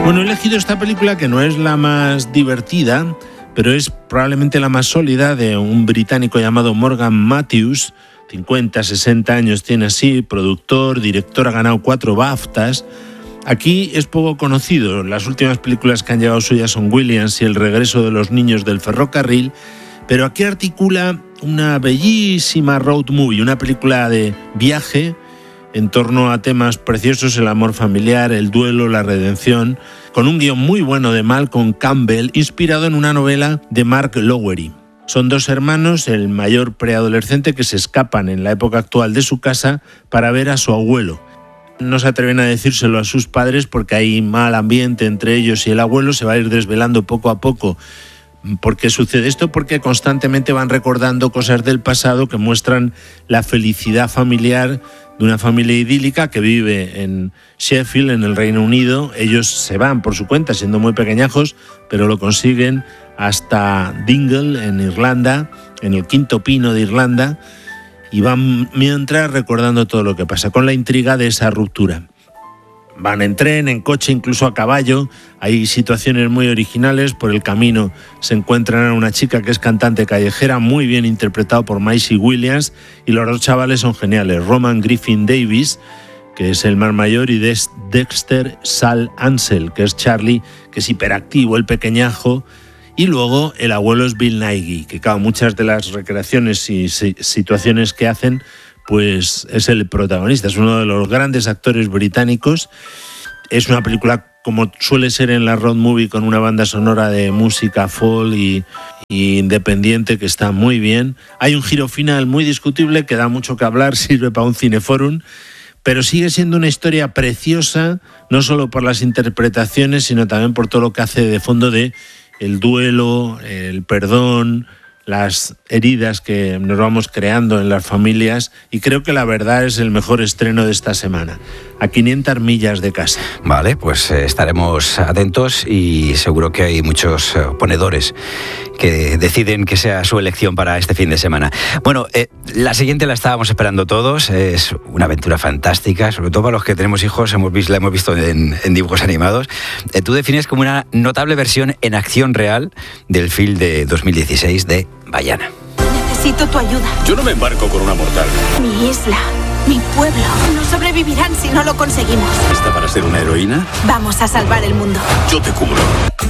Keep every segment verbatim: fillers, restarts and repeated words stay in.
Bueno, he elegido esta película que no es la más divertida, pero es probablemente la más sólida, de un británico llamado Morgan Matthews. cincuenta, sesenta años tiene así, productor, director, ha ganado cuatro BAFTAs. Aquí es poco conocido. Las últimas películas que han llegado suyas son Williams y El regreso de los niños del ferrocarril, pero aquí articula una bellísima road movie, una película de viaje en torno a temas preciosos, el amor familiar, el duelo, la redención, con un guión muy bueno de Malcolm Campbell, inspirado en una novela de Mark Lowery. Son dos hermanos, el mayor preadolescente, que se escapan en la época actual de su casa para ver a su abuelo. No se atreven a decírselo a sus padres porque hay mal ambiente entre ellos y el abuelo. Se va a ir desvelando poco a poco por qué sucede esto, porque constantemente van recordando cosas del pasado que muestran la felicidad familiar de una familia idílica que vive en Sheffield, en el Reino Unido. Ellos se van por su cuenta, siendo muy pequeñajos, pero lo consiguen hasta Dingle, en Irlanda, en el Quinto Pino de Irlanda, y van mientras recordando todo lo que pasa, con la intriga de esa ruptura. Van en tren, en coche, incluso a caballo. Hay situaciones muy originales. Por el camino se encuentran a una chica que es cantante callejera, muy bien interpretado por Maisie Williams, y los dos chavales son geniales. Roman Griffin Davis, que es el más mayor, y Dexter Sal Ansel, que es Charlie, que es hiperactivo, el pequeñajo. Y luego el abuelo es Bill Nighy, que claro, muchas de las recreaciones y situaciones que hacen, pues es el protagonista, es uno de los grandes actores británicos. Es una película, como suele ser en la road movie, con una banda sonora de música folk y, y independiente que está muy bien. Hay un giro final muy discutible que da mucho que hablar, sirve para un cineforum, pero sigue siendo una historia preciosa, no solo por las interpretaciones, sino también por todo lo que hace de fondo de el duelo, el perdón, las heridas que nos vamos creando en las familias, y creo que la verdad es el mejor estreno de esta semana, a quinientas millas de casa. Vale, pues eh, estaremos atentos, y seguro que hay muchos eh, ponedores que deciden que sea su elección para este fin de semana. Bueno, eh, la siguiente la estábamos esperando todos, es una aventura fantástica, sobre todo para los que tenemos hijos, hemos visto, la hemos visto en, en dibujos animados. Eh, tú defines como una notable versión en acción real del film de dos mil dieciséis de Vaiana. Necesito tu ayuda. Yo no me embarco con una mortal. Mi isla, mi pueblo, no sobrevivirán si no lo conseguimos. ¿Lista para ser una heroína? Vamos a salvar el mundo. Yo te cubro.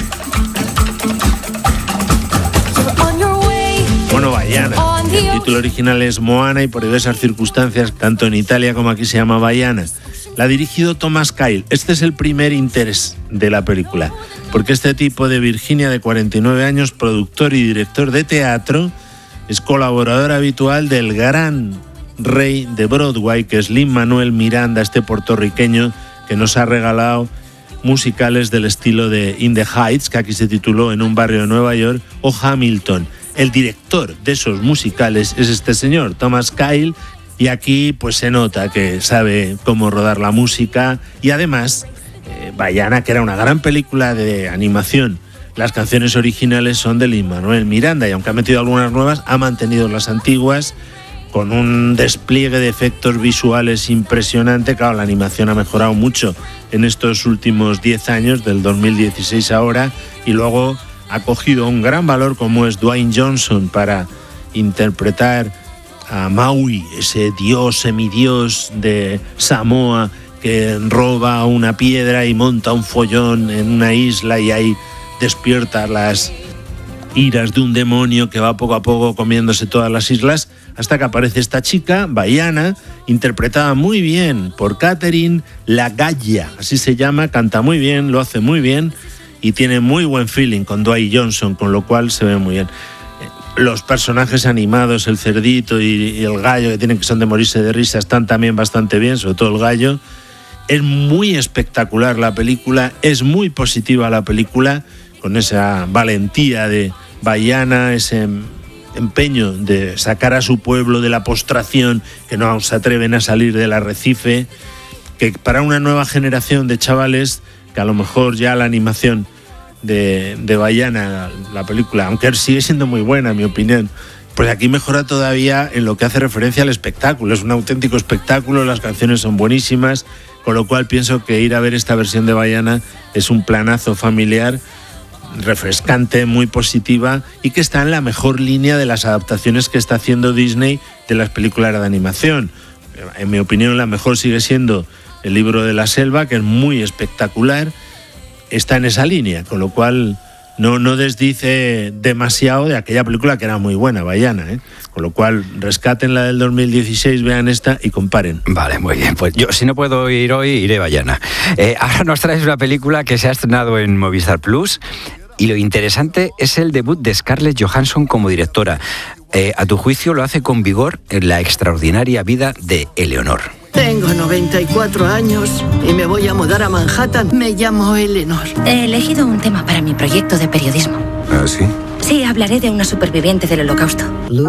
Bueno, Vaiana. El título original es Moana y por diversas circunstancias, tanto en Italia como aquí, se llama Vaiana. La ha dirigido Thomas Kyle. Este es el primer interés de la película, porque este tipo de Virginia, de cuarenta y nueve años, productor y director de teatro, es colaborador habitual del gran rey de Broadway, que es Lin-Manuel Miranda, este puertorriqueño que nos ha regalado musicales del estilo de In the Heights, que aquí se tituló En un barrio de Nueva York, o Hamilton. El director de esos musicales es este señor, Thomas Kyle, y aquí pues se nota que sabe cómo rodar la música. Y además, eh, Vaiana, que era una gran película de animación, las canciones originales son de Lin-Manuel Miranda, y aunque ha metido algunas nuevas, ha mantenido las antiguas con un despliegue de efectos visuales impresionante. Claro, la animación ha mejorado mucho en estos últimos diez años, del dos mil dieciséis ahora, y luego ha cogido un gran valor como es Dwayne Johnson para interpretar a Maui, ese dios, semidios de Samoa que roba una piedra y monta un follón en una isla, y ahí despierta las iras de un demonio que va poco a poco comiéndose todas las islas, hasta que aparece esta chica, Vaiana, interpretada muy bien por Catherine Lagalla, así se llama, canta muy bien, lo hace muy bien y tiene muy buen feeling con Dwayne Johnson, con lo cual se ve muy bien. Los personajes animados, el cerdito y el gallo, que tienen que son de morirse de risa, están también bastante bien, sobre todo el gallo. Es muy espectacular la película, es muy positiva la película, con esa valentía de Vaiana, ese empeño de sacar a su pueblo de la postración, que no se atreven a salir del arrecife, que para una nueva generación de chavales, que a lo mejor ya la animación de, de Vaiana, la película, aunque sigue siendo muy buena en mi opinión, pues aquí mejora todavía en lo que hace referencia al espectáculo. Es un auténtico espectáculo, las canciones son buenísimas, con lo cual pienso que ir a ver esta versión de Vaiana es un planazo familiar refrescante, muy positiva y que está en la mejor línea de las adaptaciones que está haciendo Disney de las películas de animación. En mi opinión, la mejor sigue siendo El libro de la selva, que es muy espectacular, está en esa línea, con lo cual no, no desdice demasiado de aquella película que era muy buena, Vaiana, ¿eh? Con lo cual rescaten la del dos mil dieciséis, vean esta y comparen. Vale, muy bien, pues yo si no puedo ir hoy, iré Vaiana. Eh, ahora nos traes una película que se ha estrenado en Movistar Plus y lo interesante es el debut de Scarlett Johansson como directora. Eh, a tu juicio lo hace con vigor en La extraordinaria vida de Eleonor. Tengo noventa y cuatro años y me voy a mudar a Manhattan. Me llamo Eleanor. He elegido un tema para mi proyecto de periodismo. ¿Ah, sí? Sí, hablaré de una superviviente del Holocausto.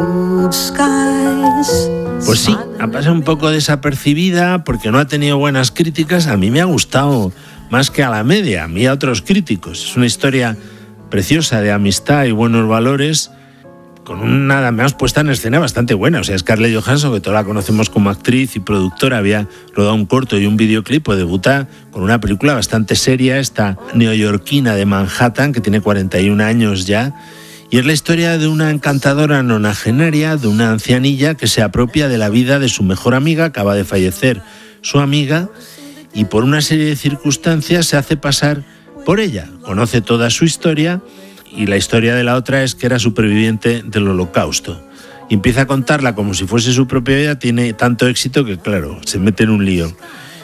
Pues sí, ha pasado un poco desapercibida porque no ha tenido buenas críticas. A mí me ha gustado más que a la media, a mí a otros críticos. Es una historia preciosa de amistad y buenos valores, con una además puesta en escena bastante buena. O sea, Scarlett Johansson, que toda la conocemos como actriz y productora, había rodado un corto y un videoclip, pues debuta con una película bastante seria, esta neoyorquina de Manhattan, que tiene cuarenta y un años ya, y es la historia de una encantadora nonagenaria, de una ancianilla que se apropia de la vida de su mejor amiga, acaba de fallecer su amiga, y por una serie de circunstancias se hace pasar por ella, conoce toda su historia. Y la historia de la otra es que era superviviente del Holocausto. Y empieza a contarla como si fuese su propia vida, tiene tanto éxito que, claro, se mete en un lío.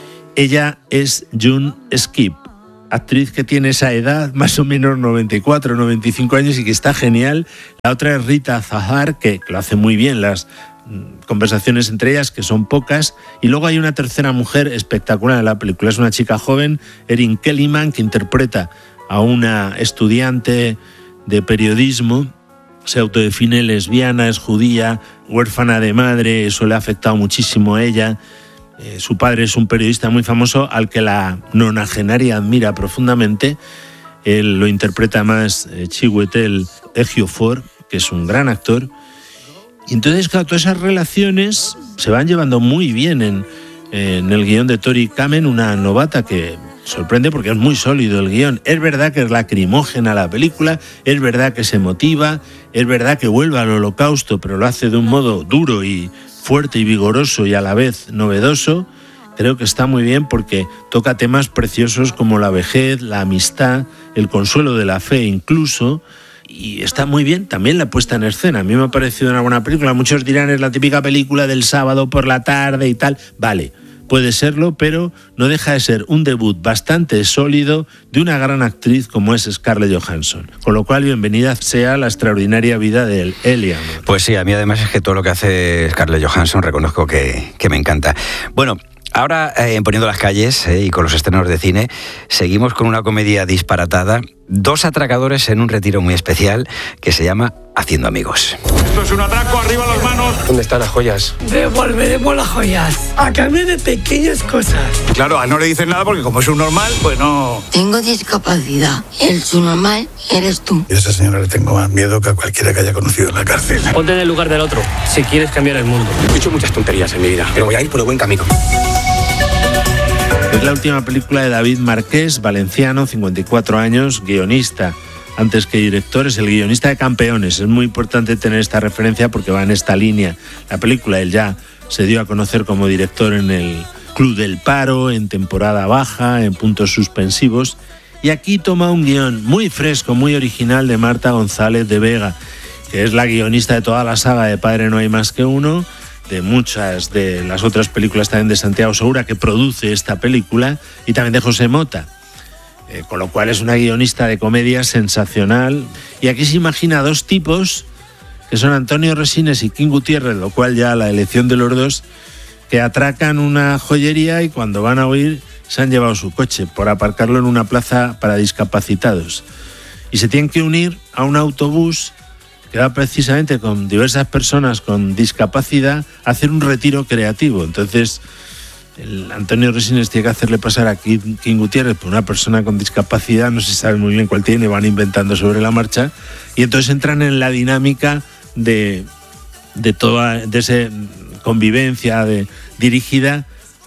Ella es June Skip, actriz que tiene esa edad, más o menos noventa y cuatro, noventa y cinco años y que está genial. La otra es Rita Zahar, que lo hace muy bien, las conversaciones entre ellas, que son pocas. Y luego hay una tercera mujer espectacular en la película. Es una chica joven, Erin Kellyman, que interpreta a una estudiante de periodismo, se autodefine lesbiana, es judía, huérfana de madre, eso le ha afectado muchísimo a ella. Eh, su padre es un periodista muy famoso al que la nonagenaria admira profundamente. Él lo interpreta más eh, Chiwetel Ejiofor, que es un gran actor. Y entonces, claro, todas esas relaciones se van llevando muy bien en, en el guión de Tori Kamen, una novata que sorprende porque es muy sólido el guión. Es verdad que es lacrimógena la película, es verdad que se emotiva, es verdad que vuelve al Holocausto, pero lo hace de un modo duro y fuerte y vigoroso y a la vez novedoso. Creo que está muy bien porque toca temas preciosos como la vejez, la amistad, el consuelo de la fe incluso, y está muy bien también la puesta en escena. A mí me ha parecido una buena película. Muchos dirán es la típica película del sábado por la tarde y tal. Vale, puede serlo, pero no deja de ser un debut bastante sólido de una gran actriz como es Scarlett Johansson. Con lo cual, bienvenida sea La extraordinaria vida de Eleanor. Pues sí, a mí además es que todo lo que hace Scarlett Johansson reconozco que, que me encanta. Bueno, ahora eh, en Poniendo las calles eh, y con los estrenos de cine, seguimos con una comedia disparatada. Dos atracadores en un retiro muy especial que se llama Haciendo amigos. Esto es un atraco, arriba las manos. ¿Dónde están las joyas? Devolveremos las joyas a cambio de pequeñas cosas. Claro, no le dicen nada porque como es un normal, pues no... Tengo discapacidad. El subnormal eres tú. Y a esa señora le tengo más miedo que a cualquiera que haya conocido en la cárcel. Ponte en el lugar del otro, si quieres cambiar el mundo. He hecho muchas tonterías en mi vida, pero voy a ir por el buen camino. Es la última película de David Marqués, valenciano, cincuenta y cuatro años, guionista. Antes que director, es el guionista de Campeones. Es muy importante tener esta referencia porque va en esta línea. La película, él ya se dio a conocer como director en el Club del Paro, en Temporada Baja, en Puntos Suspensivos. Y aquí toma un guión muy fresco, muy original de Marta González de Vega, que es la guionista de toda la saga de Padre No hay más que uno, de muchas de las otras películas también de Santiago Segura, que produce esta película, y también de José Mota. Eh, con lo cual es una guionista de comedia sensacional. Y aquí se imagina dos tipos, que son Antonio Resines y King Gutiérrez, lo cual ya la elección de los dos, que atracan una joyería y cuando van a huir se han llevado su coche por aparcarlo en una plaza para discapacitados. Y se tienen que unir a un autobús que va precisamente con diversas personas con discapacidad a hacer un retiro creativo. Entonces, el Antonio Resines tiene que hacerle pasar a King Gutiérrez por una persona con discapacidad, no se sabe muy bien cuál tiene, van inventando sobre la marcha, y entonces entran en la dinámica de, de toda de esa convivencia de, dirigida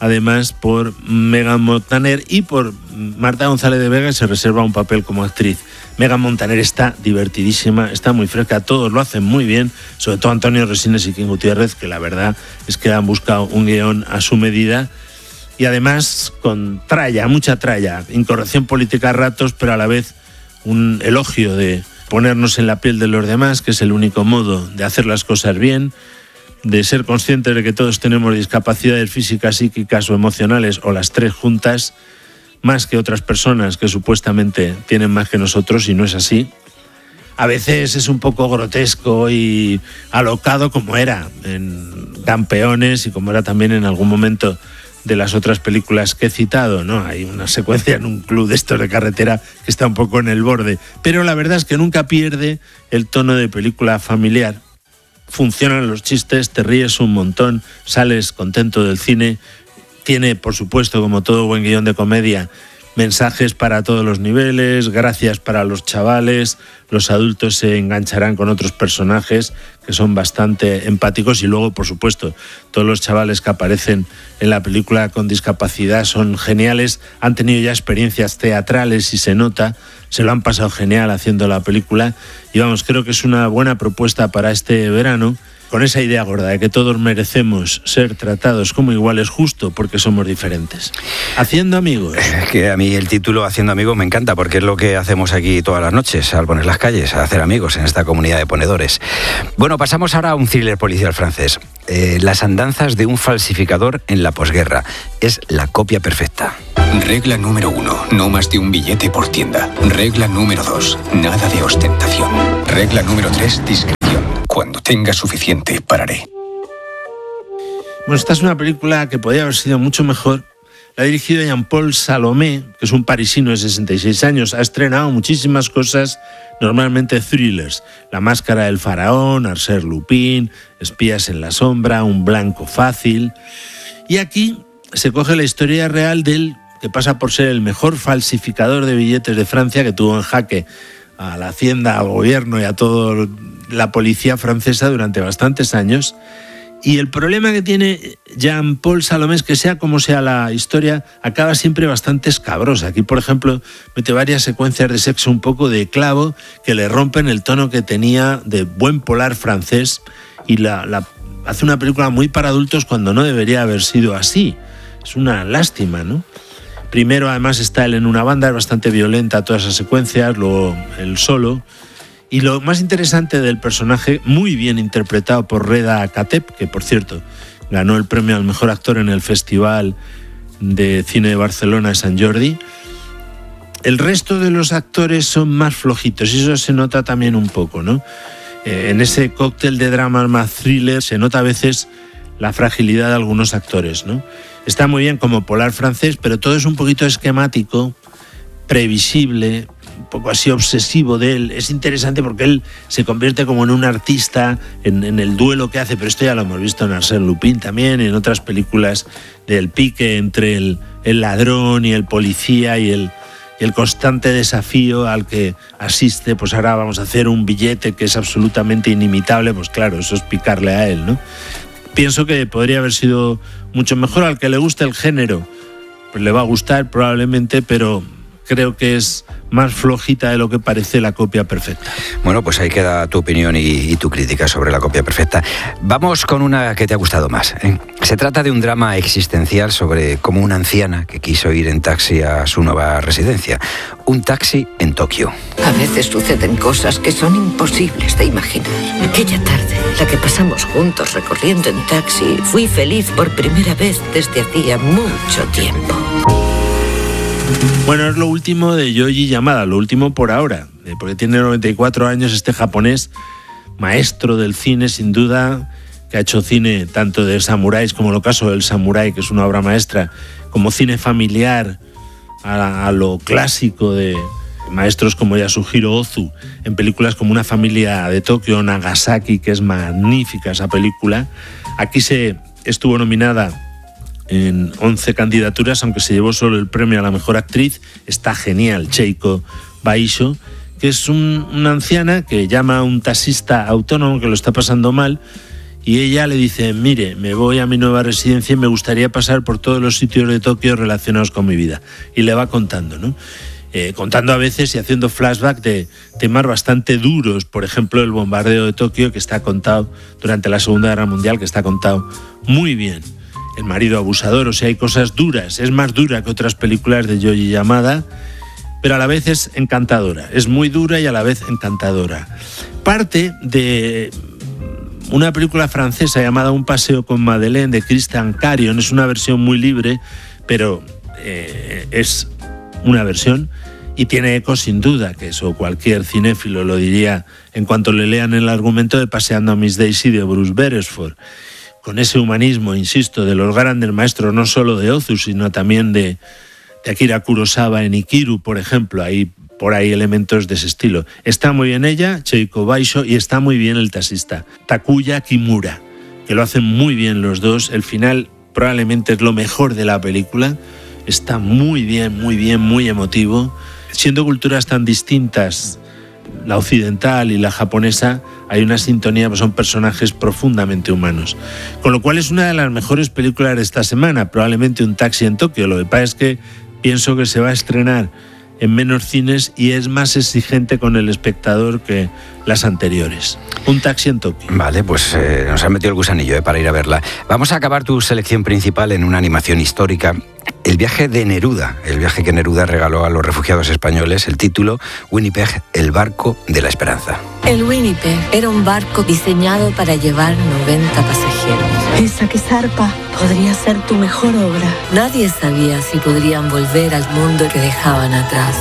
además por Megan Montaner y por Marta González de Vega, que se reserva un papel como actriz. Megan Montaner está divertidísima, está muy fresca, todos lo hacen muy bien, sobre todo Antonio Resines y King Gutiérrez, que la verdad es que han buscado un guión a su medida y además con tralla, mucha tralla, incorrección política a ratos, pero a la vez un elogio de ponernos en la piel de los demás, que es el único modo de hacer las cosas bien, de ser conscientes de que todos tenemos discapacidades físicas, psíquicas o emocionales, o las tres juntas, más que otras personas que supuestamente tienen más que nosotros, y no es así. A veces es un poco grotesco y alocado, como era en Campeones y como era también en algún momento de las otras películas que he citado, ¿no? Hay una secuencia en un club de estos de carretera que está un poco en el borde, pero la verdad es que nunca pierde el tono de película familiar. Funcionan los chistes, te ríes un montón, sales contento del cine. Tiene, por supuesto, como todo buen guión de comedia, mensajes para todos los niveles, gracias para los chavales, los adultos se engancharán con otros personajes que son bastante empáticos y luego, por supuesto, todos los chavales que aparecen en la película con discapacidad son geniales, han tenido ya experiencias teatrales y se nota, se lo han pasado genial haciendo la película y vamos, creo que es una buena propuesta para este verano, con esa idea gorda de que todos merecemos ser tratados como iguales justo porque somos diferentes. Haciendo amigos. Que a mí el título Haciendo amigos me encanta porque es lo que hacemos aquí todas las noches al poner las calles, a hacer amigos en esta comunidad de ponedores. Bueno, pasamos ahora a un thriller policial francés. Eh, las andanzas de un falsificador en la posguerra. Es la copia perfecta. Regla número uno, no más de un billete por tienda. Regla número dos, nada de ostentación. Regla número tres, discreción. Cuando tenga suficiente, pararé. Bueno, esta es una película que podría haber sido mucho mejor. La ha dirigido Jean-Paul Salomé, que es un parisino de sesenta y seis años. Ha estrenado muchísimas cosas, normalmente thrillers. La máscara del faraón, Arsène Lupin, Espías en la sombra, Un blanco fácil. Y aquí se coge la historia real del que pasa por ser el mejor falsificador de billetes de Francia, que tuvo en jaque a la Hacienda, al gobierno y a toda la policía francesa durante bastantes años. Y el problema que tiene Jean-Paul Salomé es que sea como sea la historia, acaba siempre bastante escabrosa. Aquí, por ejemplo, mete varias secuencias de sexo un poco de clavo que le rompen el tono que tenía de buen polar francés y la, la hace una película muy para adultos cuando no debería haber sido así. Es una lástima, ¿no? Primero, además, está él en una banda, es bastante violenta todas esas secuencias, luego él solo. Y lo más interesante del personaje, muy bien interpretado por Reda Kateb, que por cierto ganó el premio al mejor actor en el Festival de Cine de Barcelona de Sant Jordi. El resto de los actores son más flojitos y eso se nota también un poco, ¿no? Eh, en ese cóctel de drama más thriller se nota a veces la fragilidad de algunos actores, ¿no? Está muy bien como polar francés, pero todo es un poquito esquemático, previsible, un poco así obsesivo de él. Es interesante porque él se convierte como en un artista en, en el duelo que hace, pero esto ya lo hemos visto en Arsène Lupin también, en otras películas del pique entre el, el ladrón y el policía y el, y el constante desafío al que asiste. Pues ahora vamos a hacer un billete que es absolutamente inimitable, pues claro, eso es picarle a él, ¿no? Pienso que podría haber sido mucho mejor. Al que le guste el género, pues le va a gustar probablemente, pero creo que es más flojita de lo que parece la copia perfecta. Bueno, pues ahí queda tu opinión y, y tu crítica sobre la copia perfecta. Vamos con una que te ha gustado más, ¿eh? Se trata de un drama existencial sobre cómo una anciana que quiso ir en taxi a su nueva residencia. Un taxi en Tokio. A veces suceden cosas que son imposibles de imaginar. Aquella tarde, la que pasamos juntos recorriendo en taxi, fui feliz por primera vez desde hacía mucho tiempo. Bueno, es lo último de Yoji Yamada, lo último por ahora, porque tiene noventa y cuatro años este japonés, maestro del cine sin duda, que ha hecho cine tanto de samuráis como el ocaso del samurái, que es una obra maestra, como cine familiar a, a lo clásico de maestros como Yasuhiro Ozu, en películas como Una familia de Tokio, Nagasaki, que es magnífica esa película. Aquí se estuvo nominada en once candidaturas, aunque se llevó solo el premio a la mejor actriz. Está genial, Cheiko Baisho, que es un, una anciana que llama a un taxista autónomo que lo está pasando mal y ella le dice, mire, me voy a mi nueva residencia y me gustaría pasar por todos los sitios de Tokio relacionados con mi vida. Y le va contando, ¿no? Eh, contando a veces y haciendo flashback de temas bastante duros, por ejemplo el bombardeo de Tokio, que está contado durante la Segunda Guerra Mundial, que está contado muy bien. El marido abusador, o sea, hay cosas duras, es más dura que otras películas de Yoji Yamada, pero a la vez es encantadora, es muy dura y a la vez encantadora. Parte de una película francesa llamada Un paseo con Madeleine, de Christian Carion, es una versión muy libre, pero eh, es una versión y tiene eco sin duda, que eso cualquier cinéfilo lo diría en cuanto le lean el argumento de Paseando a Miss Daisy de Bruce Beresford, con ese humanismo, insisto, de los grandes maestros, no solo de Ozu, sino también de, de Akira Kurosawa en Ikiru, por ejemplo. Hay por ahí elementos de ese estilo. Está muy bien ella, Cheiko Baisho, y está muy bien el taxista, Takuya Kimura, que lo hacen muy bien los dos. El final probablemente es lo mejor de la película. Está muy bien, muy bien, muy emotivo. Siendo culturas tan distintas, la occidental y la japonesa, hay una sintonía, pues son personajes profundamente humanos. Con lo cual es una de las mejores películas de esta semana, probablemente Un taxi en Tokio. Lo que pasa es que pienso que se va a estrenar en menos cines y es más exigente con el espectador que las anteriores. Un taxi en Tokio. Vale, pues eh, nos ha metido el gusanillo eh, para ir a verla. Vamos a acabar tu selección principal en una animación histórica. El viaje de Neruda, el viaje que Neruda regaló a los refugiados españoles, el título, Winnipeg, el barco de la esperanza. El Winnipeg era un barco diseñado para llevar noventa pasajeros. Esa que zarpa podría ser tu mejor obra. Nadie sabía si podrían volver al mundo que dejaban atrás.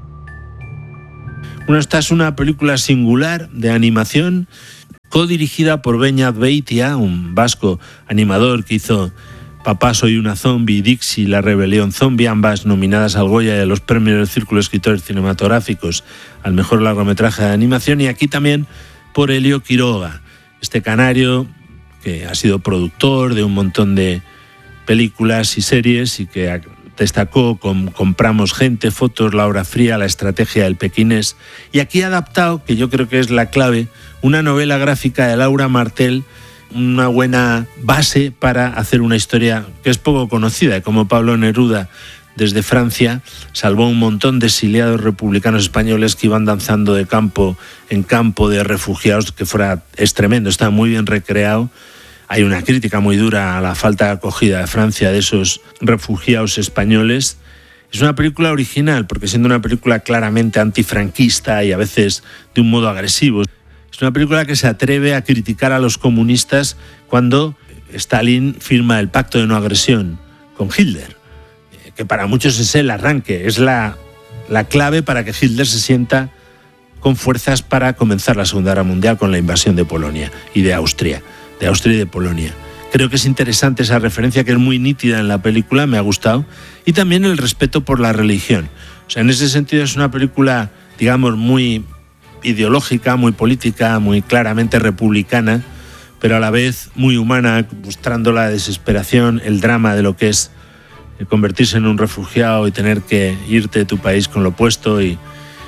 Bueno, esta es una película singular de animación, codirigida por Beñat Beitia, un vasco animador que hizo Papá soy una zombie, Dixie, La rebelión zombie, ambas nominadas al Goya y a los premios del Círculo de Escritores Cinematográficos al mejor largometraje de animación, y aquí también por Elio Quiroga, este canario que ha sido productor de un montón de películas y series y que destacó con Compramos gente, Fotos, La hora fría, La estrategia del pequinés, y aquí ha adaptado, que yo creo que es la clave, una novela gráfica de Laura Martel, una buena base para hacer una historia que es poco conocida, como Pablo Neruda desde Francia salvó un montón de exiliados republicanos españoles que iban danzando de campo en campo de refugiados, que fuera, es tremendo, está muy bien recreado. Hay una crítica muy dura a la falta de acogida de Francia de esos refugiados españoles. Es una película original, porque siendo una película claramente antifranquista y a veces de un modo agresivo, es una película que se atreve a criticar a los comunistas cuando Stalin firma el pacto de no agresión con Hitler, que para muchos es el arranque, es la, la clave para que Hitler se sienta con fuerzas para comenzar la Segunda Guerra Mundial con la invasión de Polonia y de Austria, de Austria y de Polonia. Creo que es interesante esa referencia, que es muy nítida en la película, me ha gustado, y también el respeto por la religión. O sea, en ese sentido es una película, digamos, muy ideológica, muy política, muy claramente republicana, pero a la vez muy humana, mostrando la desesperación, el drama de lo que es convertirse en un refugiado y tener que irte de tu país con lo opuesto. Y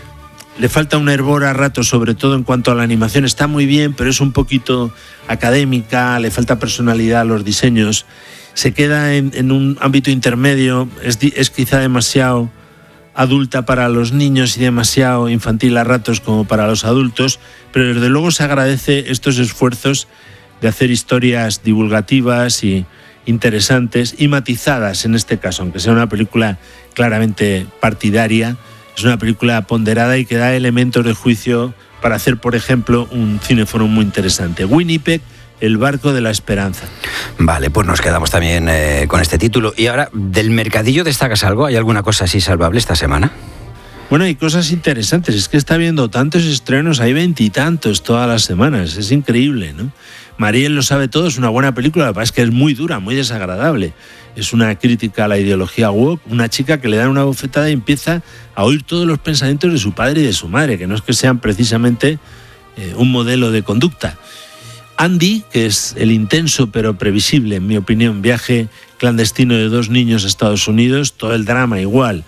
le falta un hervor a ratos, sobre todo en cuanto a la animación. Está muy bien, pero es un poquito académica, le falta personalidad a los diseños, se queda en, en un ámbito intermedio, es, es quizá demasiado adulta para los niños y demasiado infantil a ratos como para los adultos, pero desde luego se agradece estos esfuerzos de hacer historias divulgativas y interesantes y matizadas en este caso, aunque sea una película claramente partidaria. Es una película ponderada y que da elementos de juicio para hacer, por ejemplo, un cineforum muy interesante. Winnipeg, el barco de la esperanza. Vale, pues nos quedamos también eh, con este título. Y ahora, ¿del mercadillo destacas algo? ¿Hay alguna cosa así salvable esta semana? Bueno, hay cosas interesantes. Es que está habiendo tantos estrenos, hay veintitantos todas las semanas. Es increíble, ¿no? Mariel lo sabe todo, es una buena película, la verdad es que es muy dura, muy desagradable. Es una crítica a la ideología woke, una chica que le dan una bofetada y empieza a oír todos los pensamientos de su padre y de su madre, que no es que sean precisamente eh, un modelo de conducta. Andy, que es el intenso pero previsible, en mi opinión, viaje clandestino de dos niños a Estados Unidos, todo el drama igual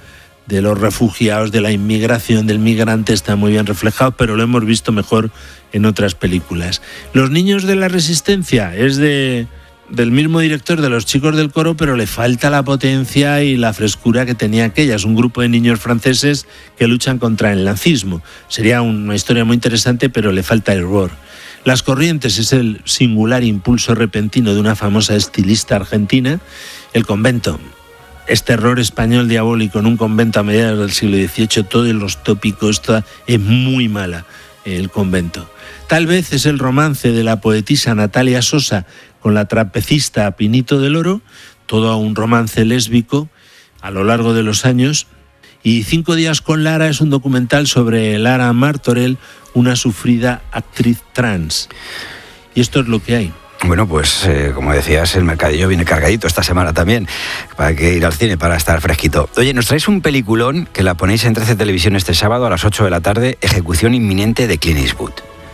de los refugiados, de la inmigración, del migrante, está muy bien reflejado, pero lo hemos visto mejor en otras películas. Los niños de la resistencia es de, del mismo director de Los chicos del coro, pero le falta la potencia y la frescura que tenía aquella. Es un grupo de niños franceses que luchan contra el nazismo. Sería una historia muy interesante, pero le falta el roar. Las corrientes es el singular impulso repentino de una famosa estilista argentina. El convento es terror español diabólico en un convento a mediados del siglo dieciocho, todos los tópicos, toda, es muy mala el convento. Tal vez es el romance de la poetisa Natalia Sosa con la trapecista Pinito del Oro, todo un romance lésbico a lo largo de los años. Y Cinco días con Lara es un documental sobre Lara Martorell, una sufrida actriz trans. Y esto es lo que hay. Bueno, pues eh, como decías, el mercadillo viene cargadito esta semana también, para que ir al cine para estar fresquito. Oye, nos traéis un peliculón que la ponéis en trece Televisión este sábado a las ocho de la tarde, Ejecución inminente de Clint Eastwood.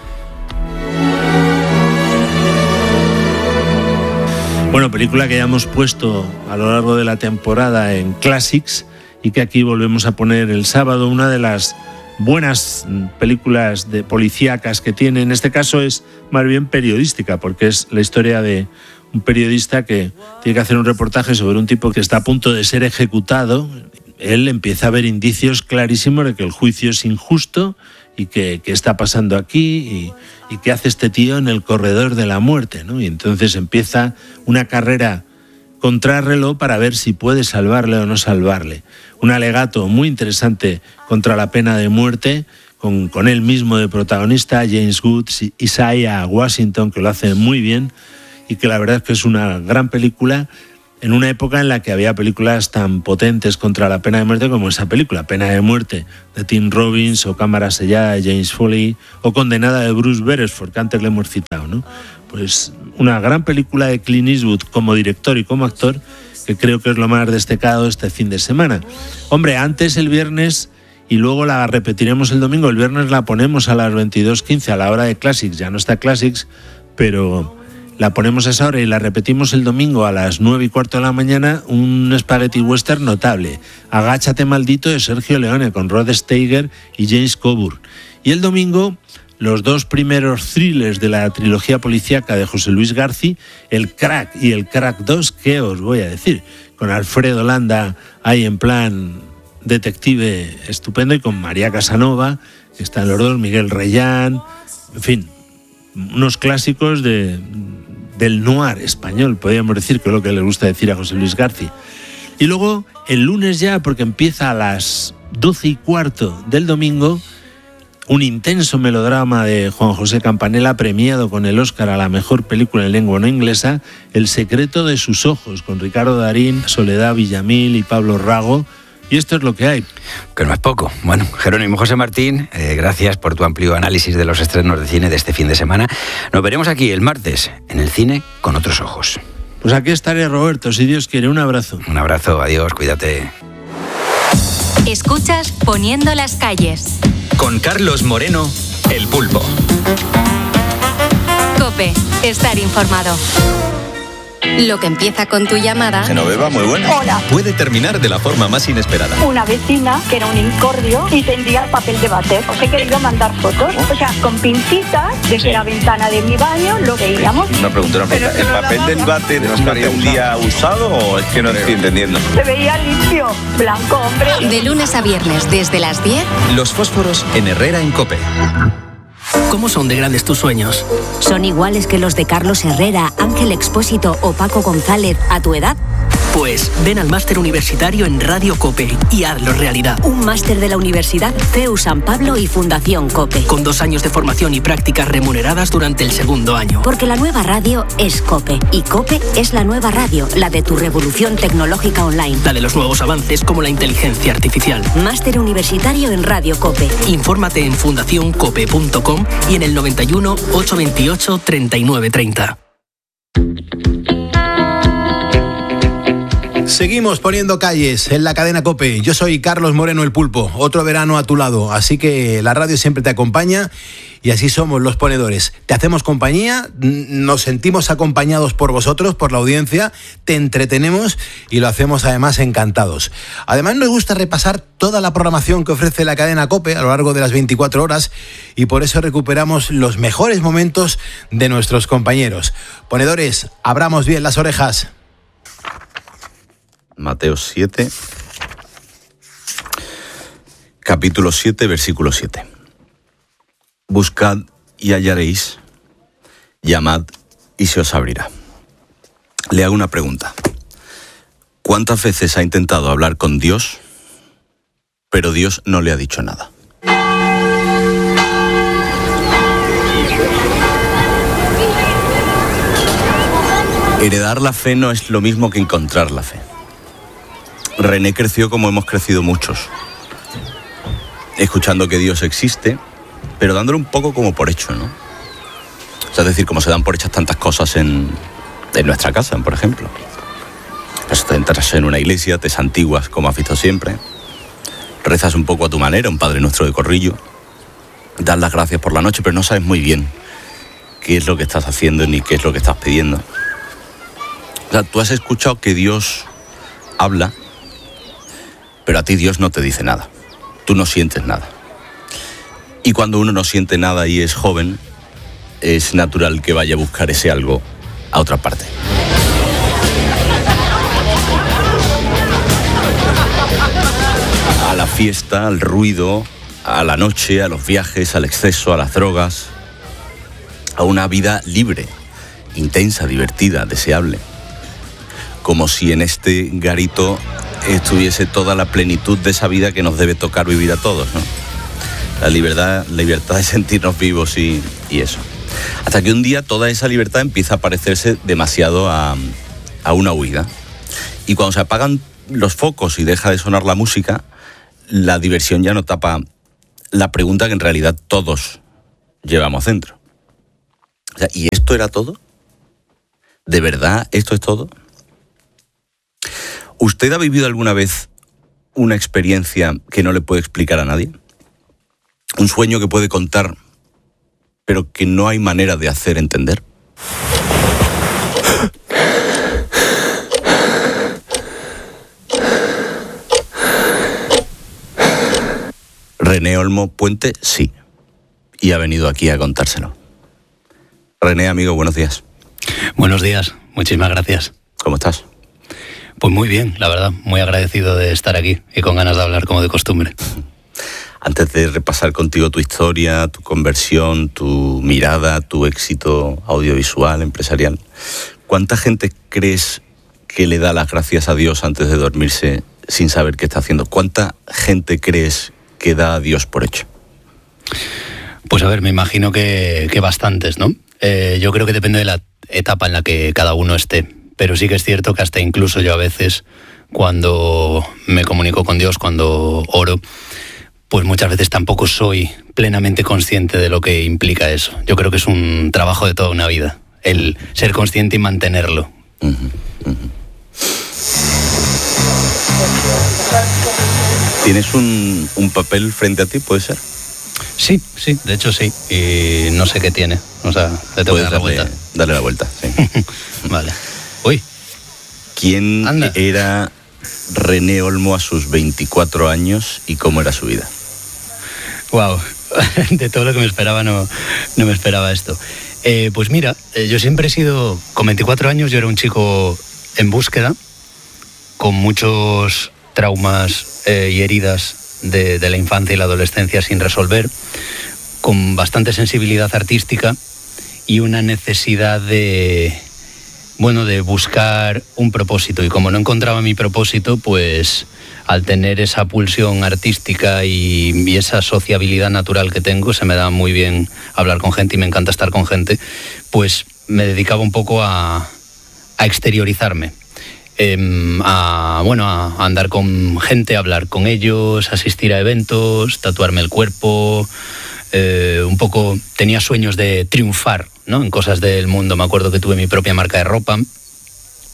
Bueno, película que ya hemos puesto a lo largo de la temporada en Classics y que aquí volvemos a poner el sábado, una de las buenas películas de policíacas que tiene. En este caso es más bien periodística, porque es la historia de un periodista que tiene que hacer un reportaje sobre un tipo que está a punto de ser ejecutado. Él empieza a ver indicios clarísimos de que el juicio es injusto y que, que está pasando aquí y, y qué hace este tío en el corredor de la muerte, ¿no? Y entonces empieza una carrera contrarreloj para ver si puede salvarle o no salvarle. Un alegato muy interesante contra la pena de muerte, con, con él mismo de protagonista, James Woods y Isaiah Washington, que lo hacen muy bien, y que la verdad es que es una gran película en una época en la que había películas tan potentes contra la pena de muerte como esa película, Pena de muerte, de Tim Robbins, o Cámara sellada de James Foley, o Condenada de Bruce Beresford, que antes le hemos citado, ¿no? Pues una gran película de Clint Eastwood como director y como actor, que creo que es lo más destacado este fin de semana. Hombre, antes el viernes, y luego la repetiremos el domingo, el viernes la ponemos a las veintidós quince a la hora de Classics, ya no está Classics, pero la ponemos a esa hora y la repetimos el domingo a las nueve y cuarto de la mañana, un spaghetti western notable, Agáchate maldito, de Sergio Leone, con Rod Steiger y James Coburn. Y el domingo, los dos primeros thrillers de la trilogía policíaca de José Luis García, El Crack y El Crack dos, ¿qué os voy a decir? Con Alfredo Landa ahí en plan detective estupendo, y con María Casanova, que están los dos, Miguel Reyán, en fin, unos clásicos de, del noir español, podríamos decir, que es lo que le gusta decir a José Luis García. Y luego, el lunes ya, porque empieza a las doce y cuarto del domingo, un intenso melodrama de Juan José Campanella, premiado con el Oscar a la mejor película en lengua no inglesa, El secreto de sus ojos, con Ricardo Darín, Soledad Villamil y Pablo Rago. Y esto es lo que hay. Que no es poco. Bueno, Jerónimo José Martín, eh, gracias por tu amplio análisis de los estrenos de cine de este fin de semana. Nos veremos aquí el martes en el cine con otros ojos. Pues aquí estaré, Roberto, si Dios quiere. Un abrazo. Un abrazo, adiós, cuídate. Escuchas Poniendo las calles. Con Carlos Moreno, El Pulpo. COPE, estar informado. Lo que empieza con tu llamada... Genoveva, muy buena. Hola. Puede terminar de la forma más inesperada. Una vecina que era un incordio y tendía papel de váter. Os he querido mandar fotos. O sea, con pincitas, desde sí. la ventana de mi baño lo veíamos. Una pregunta, una pregunta. ¿El papel del váter estaría un día usado o es que no estoy entendiendo? Se veía limpio, blanco, hombre. De lunes a viernes, desde las diez... Los fósforos en Herrera en COPE. ¿Cómo son de grandes tus sueños? ¿Son iguales que los de Carlos Herrera, Ángel Expósito o Paco González a tu edad? Pues ven al máster universitario en Radio COPE y hazlo realidad. Un máster de la Universidad C E U San Pablo y Fundación COPE. Con dos años de formación y prácticas remuneradas durante el segundo año. Porque la nueva radio es COPE. Y COPE es la nueva radio, la de tu revolución tecnológica online. La de los nuevos avances como la inteligencia artificial. Máster universitario en Radio COPE. Infórmate en fundación cope punto com y en el noventa y uno, ochocientos veintiocho, treinta y nueve treinta. Seguimos poniendo calles en la cadena COPE. Yo soy Carlos Moreno, el Pulpo. Otro verano a tu lado. Así que la radio siempre te acompaña y así somos los ponedores. Te hacemos compañía, nos sentimos acompañados por vosotros, por la audiencia, te entretenemos y lo hacemos además encantados. Además nos gusta repasar toda la programación que ofrece la cadena COPE a lo largo de las veinticuatro horas y por eso recuperamos los mejores momentos de nuestros compañeros. Ponedores, abramos bien las orejas. Mateo siete, capítulo siete, versículo siete. Buscad y hallaréis, llamad y se os abrirá. Le hago una pregunta. ¿Cuántas veces ha intentado hablar con Dios, pero Dios no le ha dicho nada? Heredar la fe no es lo mismo que encontrar la fe. René creció como hemos crecido muchos, escuchando que Dios existe, pero dándolo un poco como por hecho, ¿no? O sea, es decir, como se dan por hechas tantas cosas en, en nuestra casa, por ejemplo. Pues te entras en una iglesia, te santiguas como has visto siempre, rezas un poco a tu manera, un Padre Nuestro de corrillo, das las gracias por la noche, pero no sabes muy bien qué es lo que estás haciendo ni qué es lo que estás pidiendo. O sea, tú has escuchado que Dios habla, pero a ti Dios no te dice nada. Tú no sientes nada. Y cuando uno no siente nada y es joven, es natural que vaya a buscar ese algo a otra parte. A la fiesta, al ruido, a la noche, a los viajes, al exceso, a las drogas, a una vida libre, intensa, divertida, deseable. Como si en este garito estuviese toda la plenitud de esa vida que nos debe tocar vivir a todos, ¿no? La libertad, la libertad de sentirnos vivos y, y eso. Hasta que un día toda esa libertad empieza a parecerse demasiado a, a una huida. Y cuando se apagan los focos y deja de sonar la música, la diversión ya no tapa la pregunta que en realidad todos llevamos dentro. O sea, ¿y esto era todo? ¿De verdad esto es todo? ¿Usted ha vivido alguna vez una experiencia que no le puede explicar a nadie? ¿Un sueño que puede contar, pero que no hay manera de hacer entender? René Olmo Puente, sí. Y ha venido aquí a contárselo. René, amigo, buenos días. Buenos días, muchísimas gracias. ¿Cómo estás? Pues muy bien, la verdad, muy agradecido de estar aquí y con ganas de hablar como de costumbre. Antes de repasar contigo tu historia, tu conversión, tu mirada, tu éxito audiovisual, empresarial, ¿cuánta gente crees que le da las gracias a Dios antes de dormirse sin saber qué está haciendo? ¿Cuánta gente crees que da a Dios por hecho? Pues a ver, me imagino que, que bastantes, ¿no? Eh, yo creo que depende de la etapa en la que cada uno esté. Pero sí que es cierto que hasta incluso yo a veces, cuando me comunico con Dios, cuando oro, pues muchas veces tampoco soy plenamente consciente de lo que implica eso. Yo creo que es un trabajo de toda una vida, el ser consciente y mantenerlo. Uh-huh, uh-huh. ¿Tienes un, un papel frente a ti, puede ser? Sí, sí, de hecho sí. Y no sé qué tiene. O sea, le tengo que dar la vuelta. Darle la vuelta, sí. Vale. Uy. ¿Quién Anda. era René Olmo a sus veinticuatro años y cómo era su vida? Wow, de todo lo que me esperaba no, no me esperaba esto. Eh, pues mira, eh, yo siempre he sido, con veinticuatro años yo era un chico en búsqueda, con muchos traumas eh, y heridas de, de la infancia y la adolescencia sin resolver, con bastante sensibilidad artística y una necesidad de... Bueno, de buscar un propósito. Y como no encontraba mi propósito, pues al tener esa pulsión artística y, y esa sociabilidad natural que tengo, se me da muy bien hablar con gente y me encanta estar con gente, pues me dedicaba un poco a, a exteriorizarme. Eh, a, bueno, a andar con gente, a hablar con ellos, asistir a eventos, tatuarme el cuerpo... Eh, un poco tenía sueños de triunfar, ¿no? En cosas del mundo. Me acuerdo que tuve mi propia marca de ropa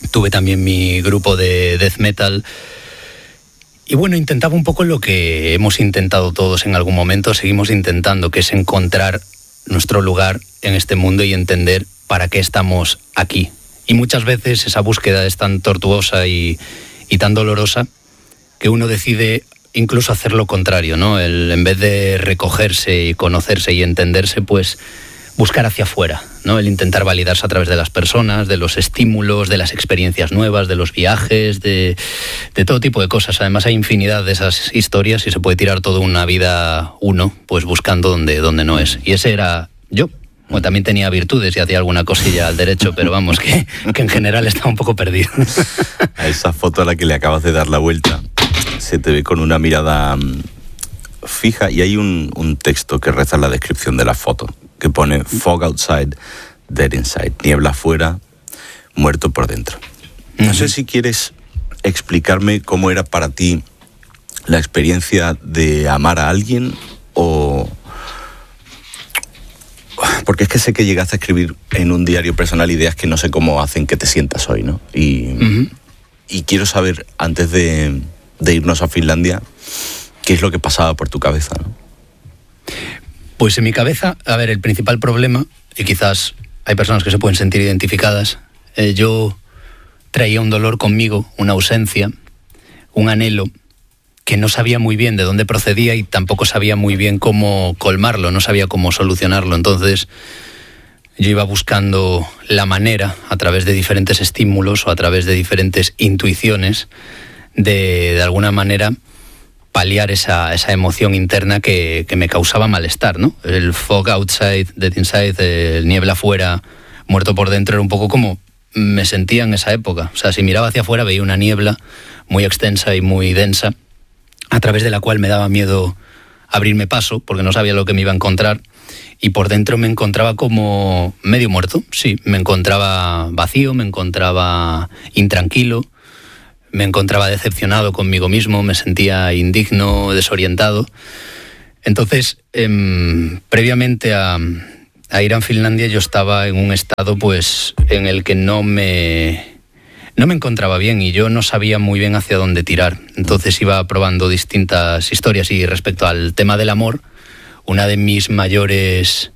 tuve también mi grupo de death metal. Y bueno, intentaba un poco lo que hemos intentado todos en algún momento, seguimos intentando, que es encontrar nuestro lugar en este mundo y entender para qué estamos aquí. Y muchas veces esa búsqueda es tan tortuosa y, y tan dolorosa que uno decide incluso hacer lo contrario, ¿no? El, en vez de recogerse y conocerse y entenderse, pues buscar hacia afuera, ¿no? El intentar validarse a través de las personas, de los estímulos, de las experiencias nuevas, de los viajes, de, de todo tipo de cosas. Además hay infinidad de esas historias y se puede tirar toda una vida uno, pues buscando donde, donde no es. Y ese era yo. Bueno, también tenía virtudes y hacía alguna cosilla al derecho, pero vamos, que, que en general estaba un poco perdido. A esa foto a la que le acabas de dar la vuelta, se te ve con una mirada fija y hay un, un texto que reza en la descripción de la foto, que pone fog outside, dead inside, niebla afuera, muerto por dentro. No uh-huh. sé si quieres explicarme cómo era para ti la experiencia de amar a alguien o... Porque es que sé que llegaste a escribir en un diario personal ideas que no sé cómo hacen que te sientas hoy, ¿no? Y, uh-huh. y quiero saber, antes de, de irnos a Finlandia, qué es lo que pasaba por tu cabeza, ¿no? Pues en mi cabeza, a ver, el principal problema, y quizás hay personas que se pueden sentir identificadas, eh, yo traía un dolor conmigo, una ausencia, un anhelo, que no sabía muy bien de dónde procedía y tampoco sabía muy bien cómo colmarlo, no sabía cómo solucionarlo. Entonces yo iba buscando la manera, a través de diferentes estímulos o a través de diferentes intuiciones, de, de alguna manera paliar esa, esa emoción interna que, que me causaba malestar, ¿no? El fog outside, dead inside, el niebla afuera, muerto por dentro, era un poco como me sentía en esa época. O sea, si miraba hacia afuera veía una niebla muy extensa y muy densa, a través de la cual me daba miedo abrirme paso, porque no sabía lo que me iba a encontrar, y por dentro me encontraba como medio muerto, sí, me encontraba vacío, me encontraba intranquilo, me encontraba decepcionado conmigo mismo, me sentía indigno, desorientado. Entonces, eh, previamente a, a ir a Finlandia, yo estaba en un estado pues en el que no me... No me encontraba bien y yo no sabía muy bien hacia dónde tirar. Entonces iba probando distintas historias y respecto al tema del amor, una de mis mayores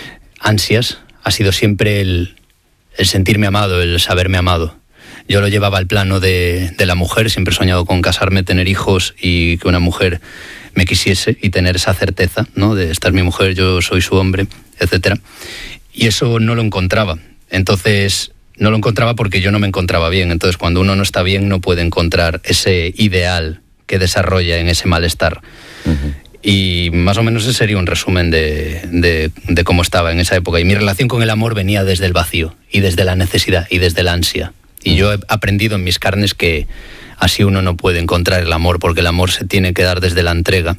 ansias ha sido siempre el, el sentirme amado, el saberme amado. Yo lo llevaba al plano de, de la mujer, siempre he soñado con casarme, tener hijos y que una mujer me quisiese y tener esa certeza, ¿no? De esta es mi mujer, yo soy su hombre, etcétera. Y eso no lo encontraba. Entonces... No lo encontraba porque yo no me encontraba bien. Entonces, cuando uno no está bien, no puede encontrar ese ideal que desarrolla en ese malestar. Uh-huh. Y más o menos ese sería un resumen de, de, de cómo estaba en esa época. Y mi relación con el amor venía desde el vacío, y desde la necesidad, y desde la ansia. Y yo he aprendido en mis carnes que así uno no puede encontrar el amor, porque el amor se tiene que dar desde la entrega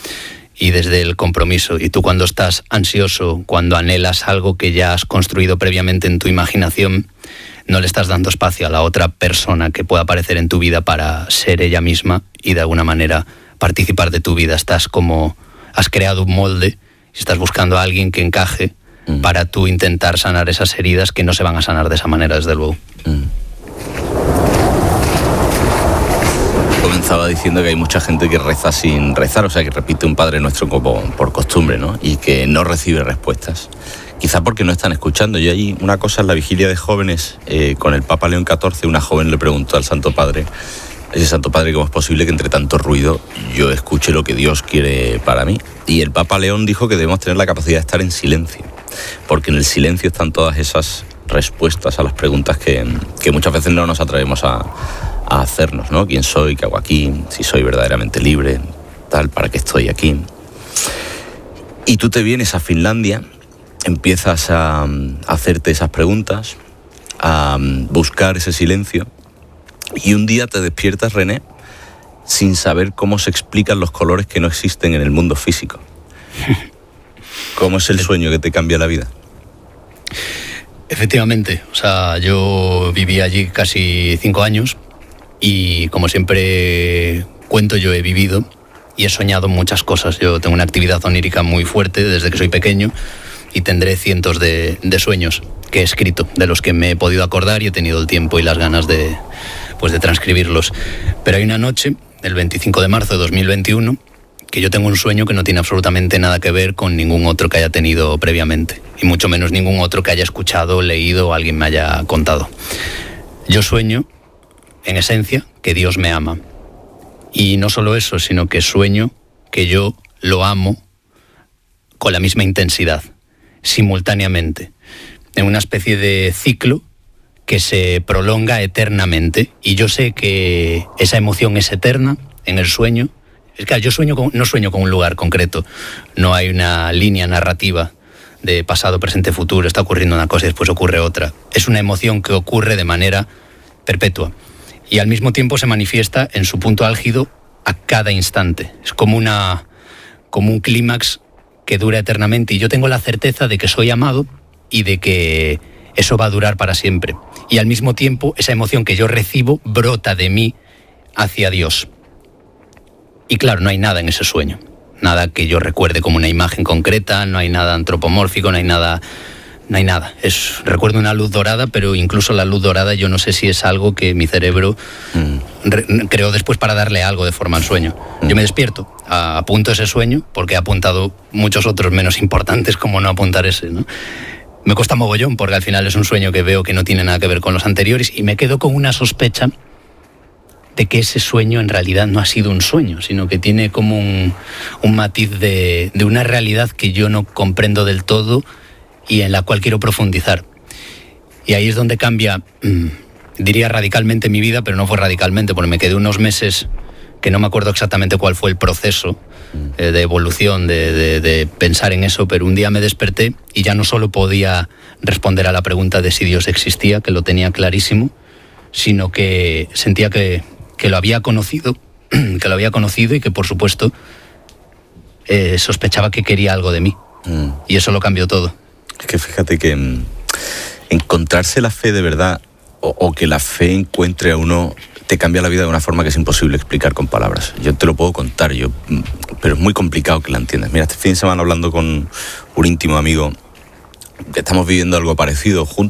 y desde el compromiso. Y tú cuando estás ansioso, cuando anhelas algo que ya has construido previamente en tu imaginación, no le estás dando espacio a la otra persona que pueda aparecer en tu vida para ser ella misma y de alguna manera participar de tu vida. Estás como, has creado un molde y estás buscando a alguien que encaje mm. para tú intentar sanar esas heridas que no se van a sanar de esa manera, desde luego. Mm. Comenzaba diciendo que hay mucha gente que reza sin rezar, o sea, que repite un Padre Nuestro como por costumbre, ¿no? Y que no recibe respuestas. Quizá porque no están escuchando. Y hay una cosa en la vigilia de jóvenes, eh, con el Papa León catorce, una joven le preguntó al Santo Padre, ese Santo Padre, ¿cómo es posible que entre tanto ruido yo escuche lo que Dios quiere para mí? Y el Papa León dijo que debemos tener la capacidad de estar en silencio, porque en el silencio están todas esas respuestas a las preguntas que, que muchas veces no nos atrevemos a, a hacernos, ¿no? ¿Quién soy? ¿Qué hago aquí? ¿Si soy verdaderamente libre? Tal, ¿para qué estoy aquí? Y tú te vienes a Finlandia, empiezas a, a hacerte esas preguntas, a buscar ese silencio, y un día te despiertas, René, sin saber cómo se explican los colores que no existen en el mundo físico. ¿Cómo es el sueño que te cambia la vida? Efectivamente, o sea, yo viví allí casi cinco años y como siempre cuento, yo he vivido y he soñado muchas cosas. Yo tengo una actividad onírica muy fuerte desde que soy pequeño y tendré cientos de, de sueños. que he escrito, de los que me he podido acordar y he tenido el tiempo y las ganas de, pues de transcribirlos. Pero hay una noche, el veinticinco de marzo de dos mil veintiuno, que yo tengo un sueño que no tiene absolutamente nada que ver con ningún otro que haya tenido previamente, y mucho menos ningún otro que haya escuchado, leído o alguien me haya contado. Yo sueño, en esencia, que Dios me ama. Y no solo eso, sino que sueño que yo lo amo con la misma intensidad, simultáneamente, en una especie de ciclo que se prolonga eternamente. Y yo sé que esa emoción es eterna en el sueño. Es que yo sueño con, no sueño con un lugar concreto, no hay una línea narrativa de pasado, presente, futuro, está ocurriendo una cosa y después ocurre otra. Es una emoción que ocurre de manera perpetua y al mismo tiempo se manifiesta en su punto álgido a cada instante. Es como, una, como un clímax que dura eternamente, y yo tengo la certeza de que soy amado y de que eso va a durar para siempre. Y al mismo tiempo esa emoción que yo recibo brota de mí hacia Dios. Y claro, no hay nada en ese sueño, nada que yo recuerde como una imagen concreta, no hay nada antropomórfico, no hay nada, no hay nada. Es, recuerdo una luz dorada, pero incluso la luz dorada yo no sé si es algo que mi cerebro mm. re, creó después para darle algo de forma al sueño. Mm. Yo me despierto, apunto ese sueño, porque he apuntado muchos otros menos importantes, como no apuntar ese, ¿no? Me cuesta mogollón, porque al final es un sueño que veo que no tiene nada que ver con los anteriores, y me quedo con una sospecha de que ese sueño en realidad no ha sido un sueño, sino que tiene como un, un matiz de, de una realidad que yo no comprendo del todo y en la cual quiero profundizar. Y ahí es donde cambia, mmm, diría radicalmente mi vida, pero no fue radicalmente, porque me quedé unos meses que no me acuerdo exactamente cuál fue el proceso eh, de evolución, de, de, de pensar en eso, pero un día me desperté y ya no solo podía responder a la pregunta de si Dios existía, que lo tenía clarísimo, sino que sentía que que lo había conocido, que lo había conocido y que, por supuesto, eh, sospechaba que quería algo de mí. Mm. Y eso lo cambió todo. Es que fíjate que mm, encontrarse la fe de verdad, o, o que la fe encuentre a uno, te cambia la vida de una forma que es imposible explicar con palabras. Yo te lo puedo contar, yo, pero es muy complicado que la entiendas. Mira, este fin de semana hablando con un íntimo amigo, estamos viviendo algo parecido juntos.